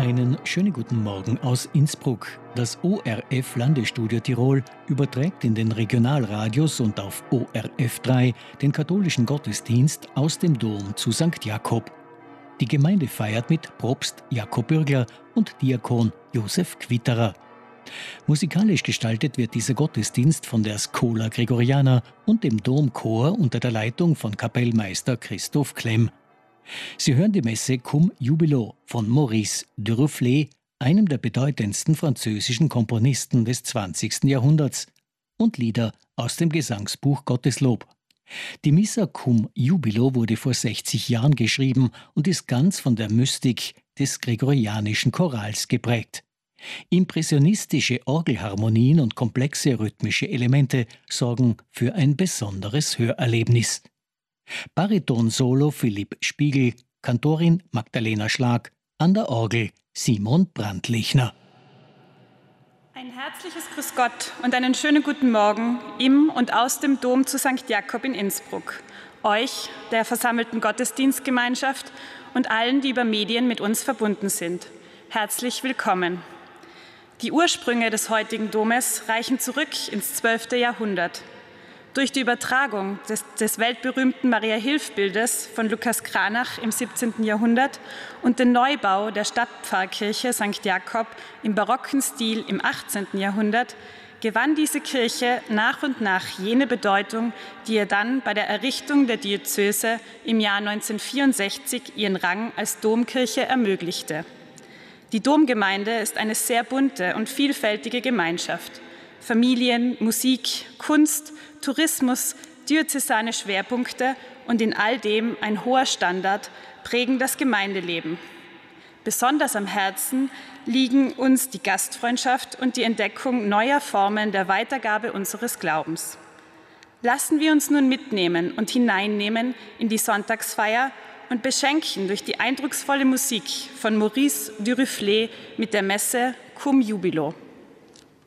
Einen schönen guten Morgen aus Innsbruck. Das ORF Landesstudio Tirol überträgt in den Regionalradios und auf ORF 3 den katholischen Gottesdienst aus dem Dom zu St. Jakob. Die Gemeinde feiert mit Propst Jakob Bürgler und Diakon Josef Quitterer. Musikalisch gestaltet wird dieser Gottesdienst von der Schola Gregoriana und dem Domchor unter der Leitung von Kapellmeister Christoph Klemm. Sie hören die Messe Cum Jubilo von Maurice Duruflé, einem der bedeutendsten französischen Komponisten des 20. Jahrhunderts, und Lieder aus dem Gesangsbuch Gotteslob. Die Missa Cum Jubilo wurde vor 60 Jahren geschrieben und ist ganz von der Mystik des gregorianischen Chorals geprägt. Impressionistische Orgelharmonien und komplexe rhythmische Elemente sorgen für ein besonderes Hörerlebnis. Bariton-Solo Philipp Spiegel, Kantorin Magdalena Schlag, an der Orgel Simon Brandlichner. Ein herzliches Grüß Gott und einen schönen guten Morgen im und aus dem Dom zu St. Jakob in Innsbruck. Euch, der versammelten Gottesdienstgemeinschaft und allen, die über Medien mit uns verbunden sind. Herzlich willkommen. Die Ursprünge des heutigen Domes reichen zurück ins 12. Jahrhundert. Durch die Übertragung des weltberühmten Maria-Hilf-Bildes von Lukas Cranach im 17. Jahrhundert und den Neubau der Stadtpfarrkirche St. Jakob im barocken Stil im 18. Jahrhundert gewann diese Kirche nach und nach jene Bedeutung, die ihr dann bei der Errichtung der Diözese im Jahr 1964 ihren Rang als Domkirche ermöglichte. Die Domgemeinde ist eine sehr bunte und vielfältige Gemeinschaft. Familien, Musik, Kunst, Tourismus, diözesane Schwerpunkte und in all dem ein hoher Standard prägen das Gemeindeleben. Besonders am Herzen liegen uns die Gastfreundschaft und die Entdeckung neuer Formen der Weitergabe unseres Glaubens. Lassen wir uns nun mitnehmen und hineinnehmen in die Sonntagsfeier und beschenken durch die eindrucksvolle Musik von Maurice Duruflé mit der Messe Cum Jubilo.